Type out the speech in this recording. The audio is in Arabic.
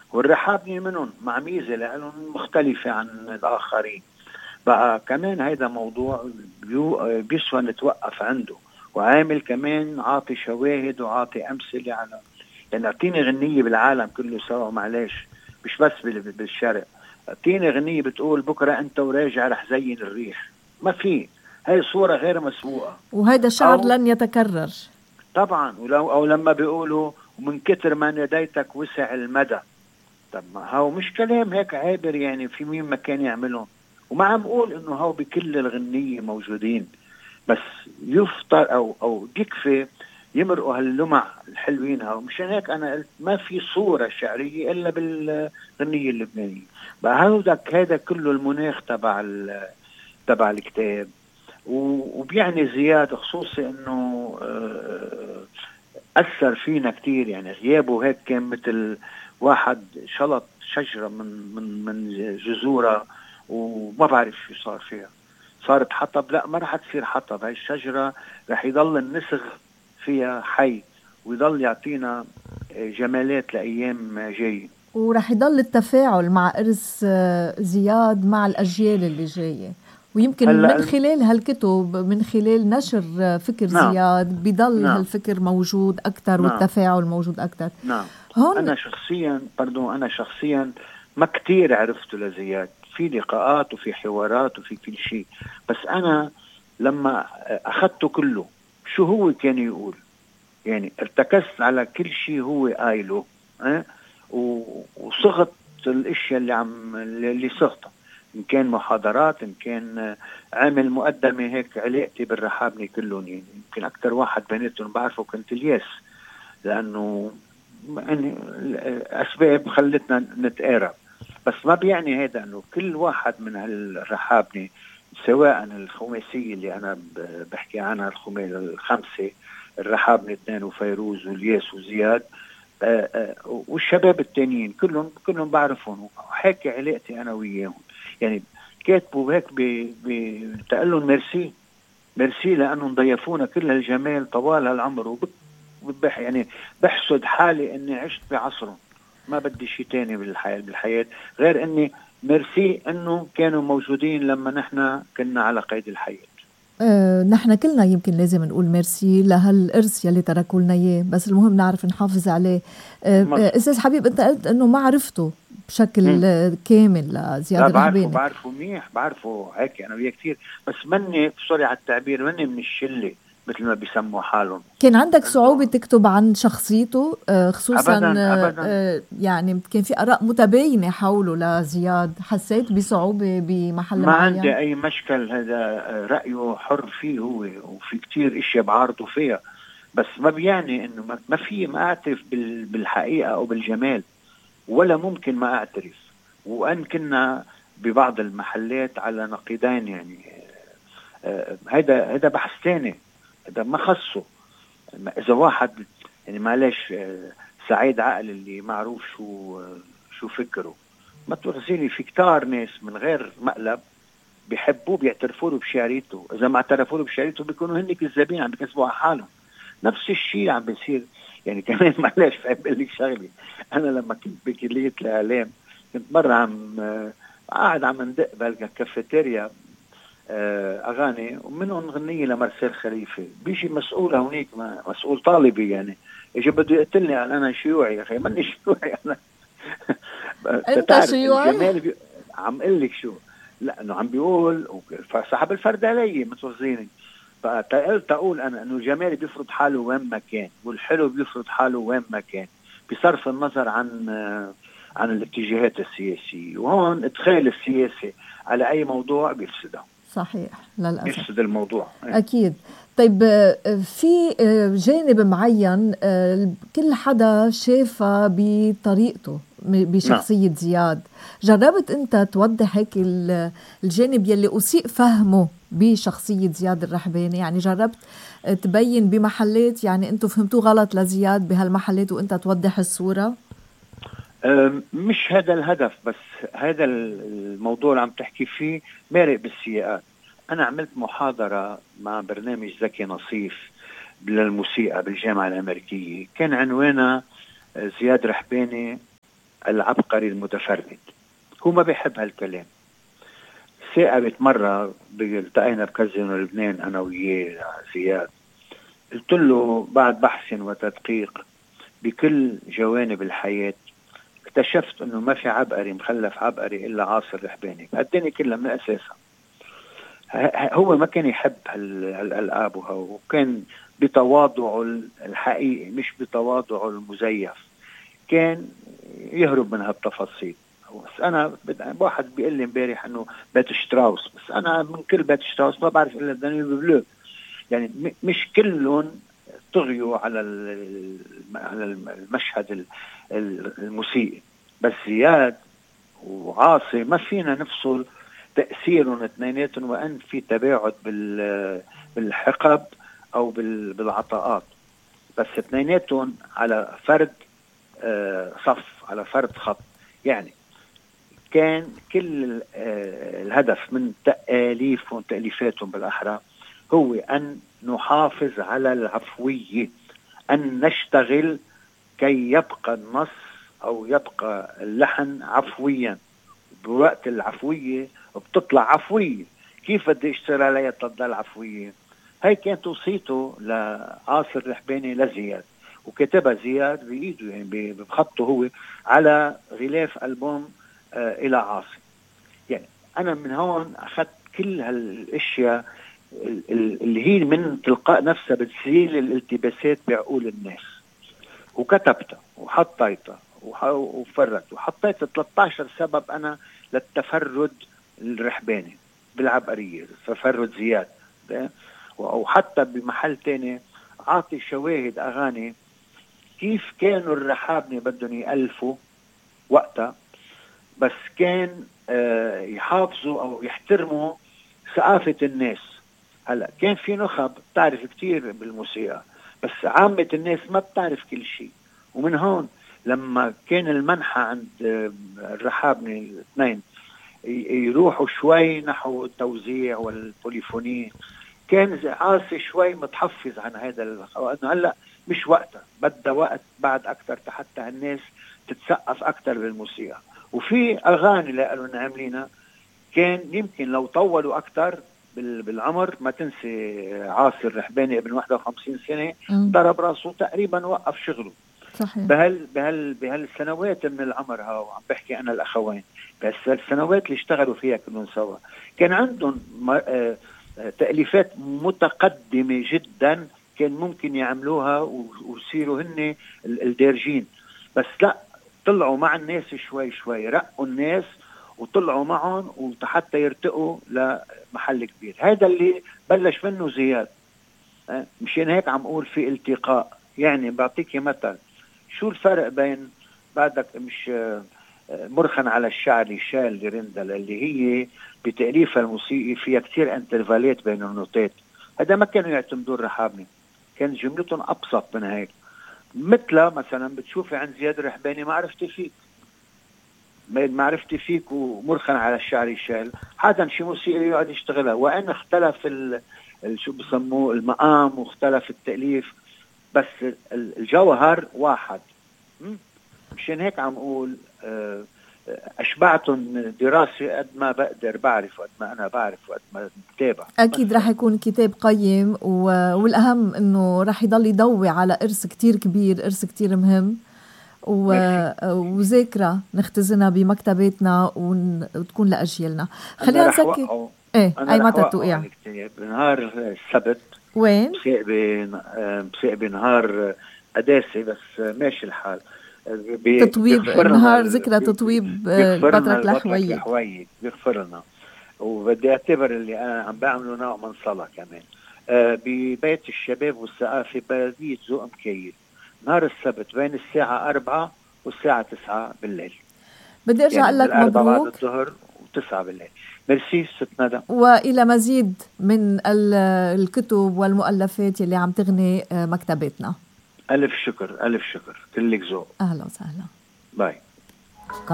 والرحابني منهم مع ميزة لأنهم مختلفة عن الآخرين. بقى كمان هيدا موضوع بيسوى نتوقف عنده، وعامل كمان عاطي شواهد وعاطي أمثلة على، يعني اعطيني غنية بالعالم كله سوا، معلش مش بس بالشرق، اعطيني غنية بتقول بكرة انت وراجع رح زين الريح، ما في، هاي صورة غير مسبوقة، وهذا شعر لن يتكرر طبعا. أو لما بيقولوا ومن كتر ما ناديتك وسع المدى، طب ما هو مش كلام هيك عابر يعني، في مين ما كان يعملهم. وما عم بقول انه هو بكل الغنية موجودين، بس يفطر او يكفي يمرقوا هاللمع الحلوين هاو. مشان هيك انا قلت ما في صورة شعرية الا بالغنية اللبنانية. بقى هذا كله المناخ تبع الكتاب. وبيعني زياد خصوصي انه اثر فينا كتير، يعني غيابه هيك كان مثل واحد شلط شجرة من جذورها وما بعرف شو صار فيها. صارت حطب؟ لا، ما رح تصير حطب. هاي الشجرة رح يضل النسغ فيها حي ويضل يعطينا جمالات لأيام جاية، ورح يضل التفاعل مع إرث زياد مع الأجيال اللي جاية. ويمكن من خلال هالكتب، من خلال نشر فكر نعم زياد، بيضل نعم هالفكر موجود أكتر نعم والتفاعل موجود أكتر. نعم. هون أنا شخصيا ما كتير عرفته لزياد، في لقاءات وفي حوارات وفي كل شيء، بس أنا لما أخذته كله شو هو كان يقول، يعني ارتكزت على كل شيء هو قايله، وصغت الاشياء اللي صغتها، ان كان محاضرات، ان كان عامل مقدمة هيك علاقتي بالرحابني كلهم، يعني يمكن اكثر واحد بيناتهم بعرفه كنت الياس، لانه يعني اسباب خلتنا نتقارب. بس ما بيعني هذا انه كل واحد من هالرحابني، سواء الخماسية اللي انا بحكي عنها، الخمسة، الرحابني 2 وفيروز والياس وزياد، والشباب التانيين كلهم بعرفهم، وحكي علاقتي انا وياهم. يعني كاتبوا هيك تقول لهم ميرسي لانهم ضيفونا كل هالجمال طوال هالعمر، يعني بحسد حالي اني عشت بعصرهم، ما بدي شيء تاني بالحياة غير اني ميرسي انه كانوا موجودين لما نحن كنا على قيد الحياة. نحن كلنا يمكن لازم نقول ميرسي لهالإرث يلي تركوا لنا إياه، بس المهم نعرف نحافظ عليه. أستاذ حبيب، أنت قلت أنه ما عرفته بشكل كامل لزياد الرحباني. بعرفه منيح، بعرفه هيك أنا وياه كتير، بس مني سوري على التعبير، مني من الشلة مثل ما بيسموا حالهم. كان عندك صعوبة تكتب عن شخصيته خصوصا أبداً. يعني كان في آراء متباينة حوله لزياد، حسيت بصعوبة بمحل ما معين؟ عندي أي مشكل، هذا رأيه حر فيه هو، وفي كتير إشياء بعارضه فيها، بس ما بيعني إنه ما أعترف بالحقيقة أو بالجمال، ولا ممكن ما أعترف. وأن كنا ببعض المحلات على نقيضين، يعني هذا بحث ثاني، هذا ما خصه. إذا واحد يعني معلش سعيد عقل اللي معروف شو فكره، ما تغزيني في كتار ناس من غير مقلب بيحبوه، بيعترفوا له بشعريته، إذا ما اعترفوا له بشعريته بيكونوا هن كذابين عم بيكذبوا على حالهم. نفس الشيء عم بيصير يعني كمان. معلش بقول لك شغلي، أنا لما كنت بكلية الإعلام كنت مرة قاعد عم ندق بالكافيتيريا أغاني، ومنهم غنية لمرسال خليفة، بيجي مسؤول هونيك، مسؤول طالبي يعني، يجي بده يقتلني، قال أنا شيوعي. يا أخي ماني شيوعي أنا. أنت شيوعي؟ عم قل لك شو، لأنه عم بيقول صاحب الفرد علي متوزيني. فقلت أقول أنا أنه الجمال بيفرض حاله وين ما كان، والحلو بيفرض حاله وين ما كان، بصرف النظر عن الاتجاهات السياسية. وهون ادخال السياسة على أي موضوع بيفسده. صحيح، للأسف بيفسد الموضوع. أكيد. طيب في جانب معين كل حدا شافه بطريقته بشخصية زياد، جربت أنت توضح هيك الجانب يلي أسيء فهمه بشخصية زياد الرحباني؟ يعني جربت تبين بمحلات يعني أنتوا فهمتوه غلط لزياد بهالمحلات وأنت توضح الصورة؟ مش هذا الهدف، بس هذا الموضوع اللي عم تحكي فيه مارق بالسياقات. أنا عملت محاضرة مع برنامج زكي نصيف للموسيقى بالجامعة الأمريكية، كان عنوانها زياد رحباني العبقري المتفرد. هو ما بيحب هالكلام. ثاقبت مرة التقينا بكازينو لبنان أنا وياه زياد، قلت له بعد بحث وتدقيق بكل جوانب الحياة اكتشفت أنه ما في عبقري مخلف عبقري إلا عاصر رحباني بهالدنيا كلها من أساسها. هو ما كان يحب هالألقاب، وكان بتواضعه الحقيقي مش بتواضعه المزيف، كان يهرب من هالتفاصيل. بس أنا واحد بيقول لي امبارح أنه بيت شتراوس، بس أنا من كل بيت شتراوس ما بعرف إلا دانييل بلو. يعني مش كلهم طغيوا على المشهد الموسيقي، بس زياد وعاصي ما فينا نفصل تأثيرهم اثنيناتهم، وأن في تباعد بالحقب أو بالعطاءات، بس اثنيناتهم على فرد صف، على فرد خط. يعني كان كل الهدف من تأليفهم وتأليفاتهم بالأحرى هو أن نحافظ على العفوية، أن نشتغل كي يبقى النص أو يبقى اللحن عفويا. بوقت العفوية بتطلع عفوية، كيف بدي اشتغل عليها تضل عفوية؟ هاي كانت وصيته لعاصر رحباني لزياد، وكتبها زياد بإيده يعني بخطه هو على غلاف ألبوم إلى عاصر. يعني أنا من هون أخذت كل هالاشياء اللي هي من تلقاء نفسها بتزيل الالتباسات بعقول الناس، وكتبتها وحطيتها وفرت وحطيت 13 سبب أنا للتفرد الرحباني بالعبقرية، تفرد زياد. أو حتى بمحل تاني عاطي شواهد أغاني كيف كانوا الرحابني بدهم يألفوا وقتها، بس كان يحافظوا أو يحترموا ثقافة الناس. هلأ كان في نخب بتعرف كتير بالموسيقى، بس عامة الناس ما بتعرف كل شيء. ومن هون لما كان المنحى عند الرحابني الاثنين يروحوا شوي نحو التوزيع والبوليفوني، كان عاصي شوي متحفظ عن هذا لأنه هلأ مش وقتها، بدها وقت بعد أكتر حتى الناس تتسقف أكتر بالموسيقى. وفي أغاني لقالوا عاملينها كان يمكن لو طولوا أكتر بالعمر. ما تنسي عاصر رحباني ابن 51 سنة ضرب راسه تقريبا وقف شغله. صحيح. بهالسنوات من العمر هاو عم بحكي أنا الأخوين، بس السنوات اللي اشتغلوا فيها كلهم سوا كان عندهم تأليفات متقدمة جدا كان ممكن يعملوها ويصيروا هن الدارجين، بس لا، طلعوا مع الناس شوي شوي، رقوا الناس وطلعوا معهم وحتى يرتقوا لمحل كبير. هذا اللي بلش منه زياد. مشان هيك عم أقول في التقاء. يعني بعطيك مثل، شو الفرق بين بعدك مش مرخن على الشعر شال لرندل اللي هي بتأليفها الموسيقي فيها كتير انترفالات بين النوتات، هذا ما كانوا يعتمدوا الرحابني، كان جملتهم أبسط من هيك. مثلا بتشوفي عند زياد الرحباني معرفتي فيك، معرفتي فيك ومرخن على الشعر شال، هذا شي موسيقى يقعد يشتغلها، وأن اختلف شو بسموه المقام واختلف التأليف، بس الجوهر واحد. مشان هيك عم أقول أشبعتهم دراسة قد ما بقدر بعرف، قد ما أنا بعرف، وقد ما بتابع. أكيد رح يكون كتاب قيم، والأهم أنه رح يضل يضوي على إرث كتير كبير، إرث كتير مهم، وذاكرة نختزنها بمكتباتنا وتكون لأجيالنا. خلينا نسكر. أي متى توقع؟ نهار السبت. وين؟ بسقبي نهار قداسي، بس ماشي الحال. تطويب نهار ذكرى تطويب بطرك الحويي بيغفر لنا، وبدي اعتبر اللي انا عم بعمله نوع من صلاة كمان ببيت الشباب والثقافة بلدية ذوق مكيل نهار السبت بين الساعة 4 والساعة 9 بالليل. بدي ارجع اقول لك مبروك. بعد الظهر و9 بالليل. ميرسي ست ندى. والى مزيد من الكتب والمؤلفات اللي عم تغني مكتبتنا. ألف شكر، ألف شكر، كلك ذوق. أهلا وسهلا. باي.